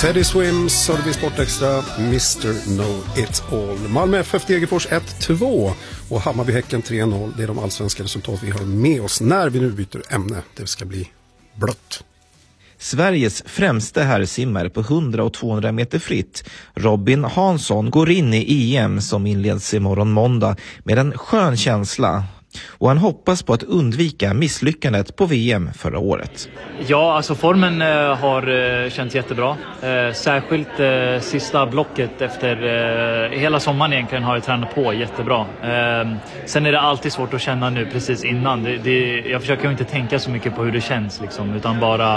Teddy Swims och det blir Sportextra Mr. Know It All. Malmö FF Degerfors 1-2 och Hammarby-Häcken 3-0. Det är de allsvenska resultat vi har med oss när vi nu byter ämne. Det ska bli blött. Sveriges främste herrsimmare på 100 och 200 meter fritt, Robin Hansson, går in i EM som inleds imorgon måndag med en skön känsla. Och han hoppas på att undvika misslyckandet på VM förra året. Ja, alltså formen har känts jättebra. Särskilt sista blocket efter hela sommaren egentligen har jag tränat på jättebra. Sen är det alltid svårt att känna nu precis innan. Jag försöker inte tänka så mycket på hur det känns liksom, utan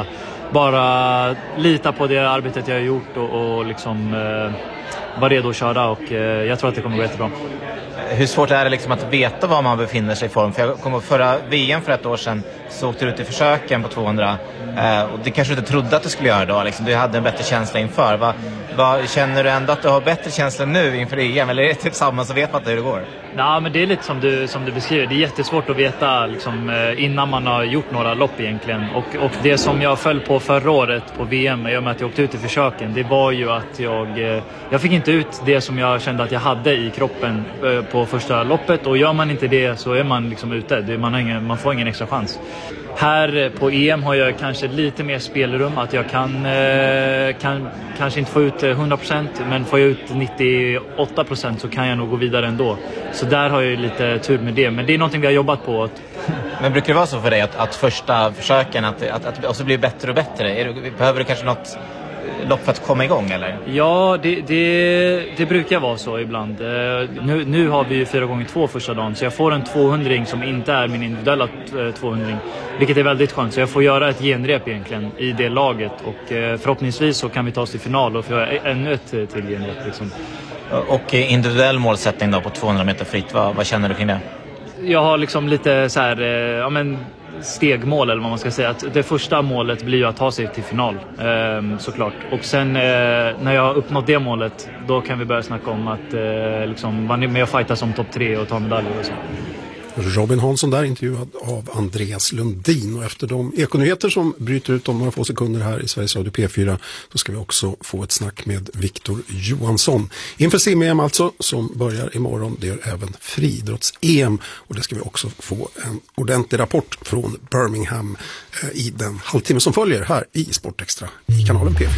bara lita på det arbetet jag har gjort och liksom vara redo att köra, och jag tror att det kommer gå jättebra. Hur svårt är det liksom att veta var man befinner sig i form? För jag kommer förra VM för ett år sedan, så åkte du ut i försöken på 200 och det kanske du inte trodde att du skulle göra då liksom. Du hade en bättre känsla inför. Känner du ändå att du har bättre känsla nu inför EM, eller är det typ samma så vet man inte hur det går? Nej, men det är lite som du beskriver. Det är jättesvårt att veta liksom, innan man har gjort några lopp egentligen. Och det som jag föll på förra året på VM, i och med att jag åkte ut i försöken, det var ju att jag fick inte ut det som jag kände att jag hade i kroppen på första loppet. Och gör man inte det så är man liksom ute. Man får ingen extra chans. Här på EM har jag kanske lite mer spelrum, att jag kan kanske inte få ut 100%, men får jag ut 98% så kan jag nog gå vidare ändå. Så där har jag lite tur med det, men det är någonting vi har jobbat på. Men brukar det vara så för dig att första försöken att också blir bättre och bättre? Behöver du kanske något lopp för att komma igång, eller? Ja, det brukar vara så ibland. Nu har vi ju 4x2 första dagen, så jag får en 200-ring som inte är min individuella 200-ring, vilket är väldigt skönt. Så jag får göra ett genrep egentligen i det laget, och förhoppningsvis så kan vi ta oss till final och få ännu ett till genrep liksom. Och individuell målsättning då på 200 meter fritt, vad känner du kring det? Jag har liksom lite så här, stegmål eller vad man ska säga. Att det första målet blir ju att ta sig till final, såklart. Och sen när jag har uppnått det målet, då kan vi börja snacka om att vara med och fighta som topp 3 och ta medaljer och så. Robin Hansson där, intervjuad av Andreas Lundin. Och efter de ekonyheter som bryter ut om några få sekunder här i Sveriges Radio P4 så ska vi också få ett snack med Viktor Johansson. Inför sim-EM alltså, som börjar imorgon. Det gör även friidrotts-EM, och det ska vi också få en ordentlig rapport från Birmingham i den halvtimme som följer här i Sportextra i kanalen P4.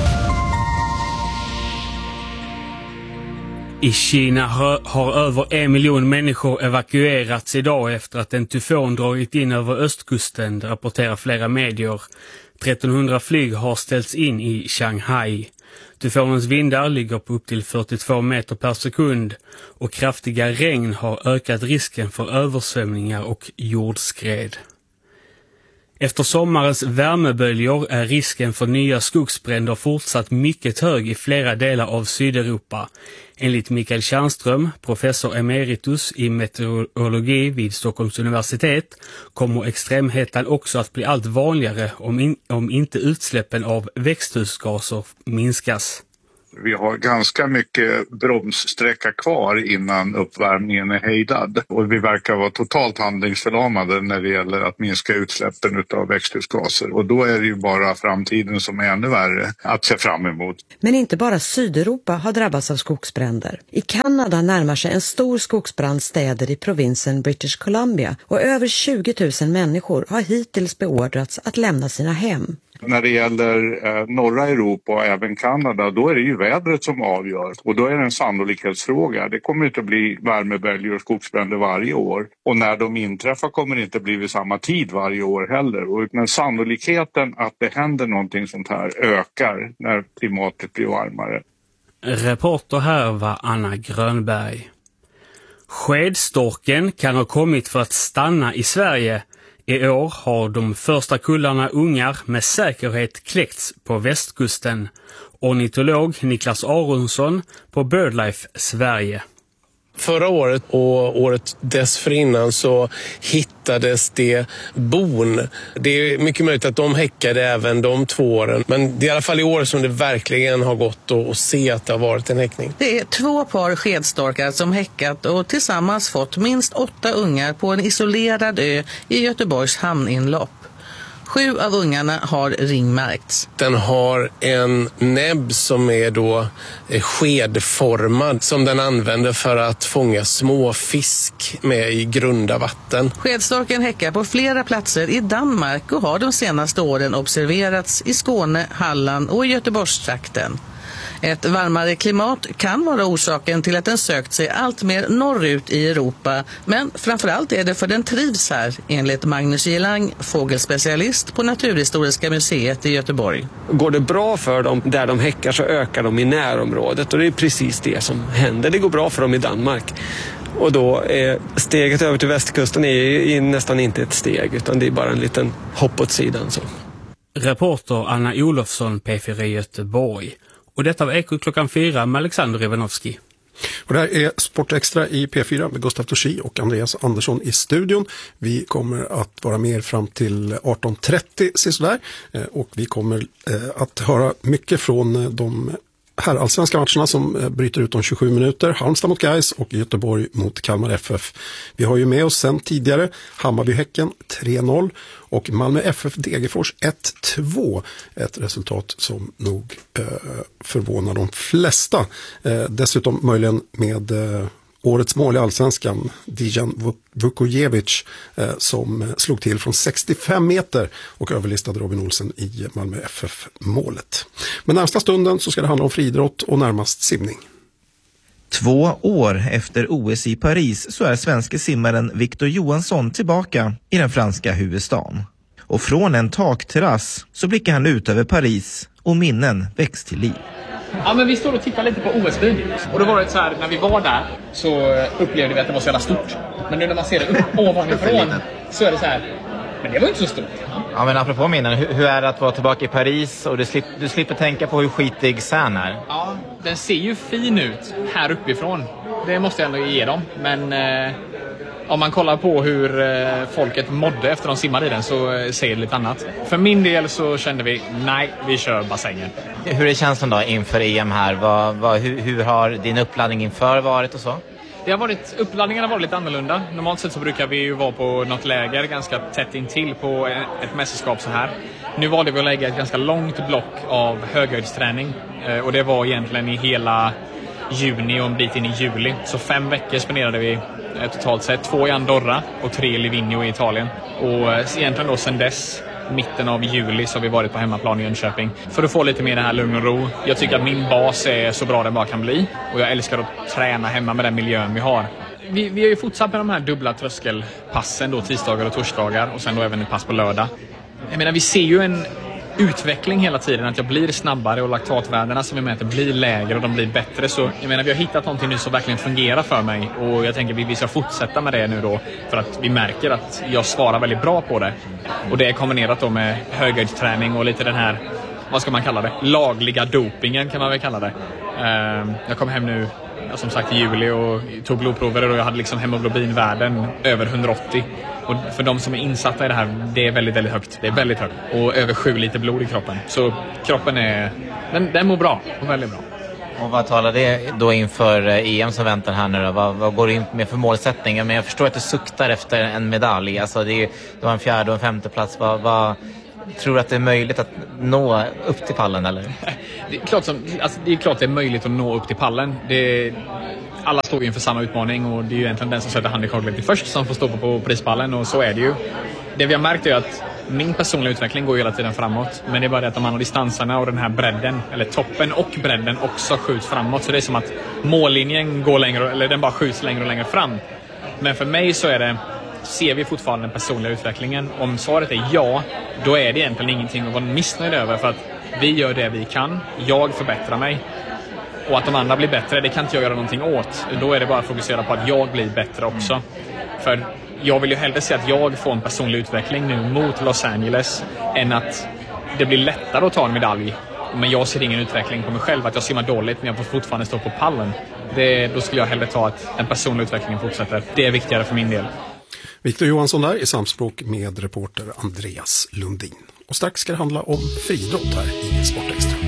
I Kina har över 1 miljon människor evakuerats idag efter att en tyfon dragit in över östkusten, rapporterar flera medier. 1300 flyg har ställts in i Shanghai. Tyfonens vindar ligger på upp till 42 meter per sekund och kraftiga regn har ökat risken för översvämningar och jordskred. Efter sommarens värmeböljor är risken för nya skogsbränder fortsatt mycket hög i flera delar av Sydeuropa. Enligt Mikael Tjärnström, professor emeritus i meteorologi vid Stockholms universitet, kommer extremhetan också att bli allt vanligare om inte utsläppen av växthusgaser minskas. Vi har ganska mycket bromssträcka kvar innan uppvärmningen är hejdad. Och vi verkar vara totalt handlingsförlamade när det gäller att minska utsläppen av växthusgaser. Och då är det ju bara framtiden som är ännu värre att se fram emot. Men inte bara Sydeuropa har drabbats av skogsbränder. I Kanada närmar sig en stor skogsbrand städer i provinsen British Columbia. Och över 20 000 människor har hittills beordrats att lämna sina hem. När det gäller norra Europa och även Kanada, då är det ju vädret som avgör. Och då är det en sannolikhetsfråga. Det kommer inte att bli värmeböljor och skogsbränder varje år. Och när de inträffar kommer det inte bli vid samma tid varje år heller. Men sannolikheten att det händer någonting sånt här ökar när klimatet blir varmare. Reporter här var Anna Grönberg. Skedstorken kan ha kommit för att stanna i Sverige. I år har de första kullarna ungar med säkerhet kläckts på västkusten. Ornitolog Niklas Aronsson på BirdLife Sverige. Förra året och året dessförinnan så hittades det bon. Det är mycket möjligt att de häckade även de 2 åren. Men det är i alla fall i år som det verkligen har gått att se att det har varit en häckning. Det är 2 par skedstorkar som häckat och tillsammans fått minst 8 ungar på en isolerad ö i Göteborgs hamninlopp. 7 av ungarna har ringmärkts. Den har en näbb som är då skedformad som den använder för att fånga små fisk med i grunda vatten. Skedstorken häckar på flera platser i Danmark och har de senaste åren observerats i Skåne, Halland och i Göteborgstrakten. Ett varmare klimat kan vara orsaken till att den sökt sig allt mer norrut i Europa, men framförallt är det för den trivs här, enligt Magnus Gillang, fågelspecialist på Naturhistoriska museet i Göteborg. Går det bra för dem där de häckar så ökar de i närområdet, och det är precis det som händer. Det går bra för dem i Danmark. Och då är steget över till västkusten är nästan inte ett steg, utan det är bara en liten hopp åt sidan. Så. Reporter Anna Olofsson, P4 Göteborg. Och detta var Eko klockan 4 med Alexander Ivanovski. Och det här är Sportextra i P4 med Gustav Torsi och Andreas Andersson i studion. Vi kommer att vara med fram till 18.30 sådär. Och vi kommer att höra mycket från de här allsvenska matcherna som bryter ut om 27 minuter. Halmstad mot Gais och Göteborg mot Kalmar FF. Vi har ju med oss sen tidigare Hammarby-Häcken 3-0 och Malmö FF Degerfors 1-2. Ett resultat som nog förvånar de flesta. Dessutom möjligen med årets mål i allsvenskan, Dijan Vukojevic, som slog till från 65 meter och överlistade Robin Olsen i Malmö FF-målet. Men närmsta stunden så ska det handla om friidrott och närmast simning. 2 år efter OS i Paris så är svenske simmaren Victor Johansson tillbaka i den franska huvudstaden. Och från en takterrass så blickar han ut över Paris och minnen väcks till liv. Ja, men vi står och tittar lite på OS-byn. Och då var det så här, när vi var där så upplevde vi att det var så jävla stort. Men nu när man ser det upp ovanifrån så är det så här, men det var inte så stort. Ja, men apropå minnen, hur är det att vara tillbaka i Paris och du slipper tänka på hur skitig Seine är? Ja, den ser ju fin ut här uppifrån. Det måste jag ändå ge dem. Men om man kollar på hur folket mådde efter de simmade i den så ser det lite annat. För min del så kände vi, nej, vi kör bassängen. Hur är känslan då inför EM här? Hur har din uppladdning inför varit och så? Uppladdningarna var lite annorlunda. Normalt sett så brukar vi ju vara på något läger ganska tätt intill på ett mästerskap så här. Nu valde vi att lägga ett ganska långt block av höghöjdsträning. Och det var egentligen i hela juni och en bit in i juli. Så 5 veckor spenderade vi totalt sett. 2 i Andorra och 3 i Livigno i Italien. Och egentligen då sedan dess, mitten av juli, så har vi varit på hemmaplan i Jönköping. För att få lite mer det här lugn och ro. Jag tycker att min bas är så bra den bara kan bli. Och jag älskar att träna hemma med den miljön vi har. Vi har ju fortsatt med de här dubbla tröskelpassen då, tisdagar och torsdagar. Och sen då även ett pass på lördag. Jag menar, vi ser ju en utveckling hela tiden, att jag blir snabbare och laktatvärdena som vi mäter blir lägre och de blir bättre. Så jag menar, vi har hittat någonting nu som verkligen fungerar för mig och jag tänker att vi ska fortsätta med det nu då, för att vi märker att jag svarar väldigt bra på det. Och det är kombinerat då med höghöjdsträning och lite den här, vad ska man kalla det, lagliga dopingen kan man väl kalla det. Jag kom hem nu som sagt i juli och tog blodprover och jag hade liksom hemoglobinvärden över 180. Och för de som är insatta i det här, det är väldigt, väldigt högt. Det är väldigt högt. Och över 7 liter blod i kroppen. Så kroppen den mår bra och väldigt bra. Och vad talar det då inför EM som väntar här nu då? Vad går det in med för målsättning? Men jag förstår att du suktar efter en medalj. Alltså du har en 4:e och en 5:e plats. Tror du att det är möjligt att nå upp till pallen eller? Det är klart det är möjligt att nå upp till pallen. Alla står inför samma utmaning och det är ju egentligen den som sätter handikappet först som får stå på prispallen, och så är det ju. Det vi har märkt är att min personliga utveckling går hela tiden framåt, men det är bara det att de andra distanserna och den här bredden, eller toppen och bredden också skjuts framåt, så det är som att mållinjen går längre, eller den bara skjuts längre och längre fram. Men för mig så ser vi fortfarande den personliga utvecklingen. Om svaret är ja, då är det egentligen ingenting att vara missnöjd över, för att vi gör det vi kan, jag förbättrar mig. Och att de andra blir bättre, det kan inte jag göra någonting åt. Då är det bara att fokusera på att jag blir bättre också. För jag vill ju hellre se att jag får en personlig utveckling nu mot Los Angeles än att det blir lättare att ta en medalj. Men jag ser ingen utveckling på mig själv, att jag simmar dåligt men jag får fortfarande stå på pallen. Då skulle jag hellre ta att den personliga utvecklingen fortsätter. Det är viktigare för min del. Victor Johansson där i samspråk med reporter Andreas Lundin. Och strax ska det handla om friidrott här i Sportextra.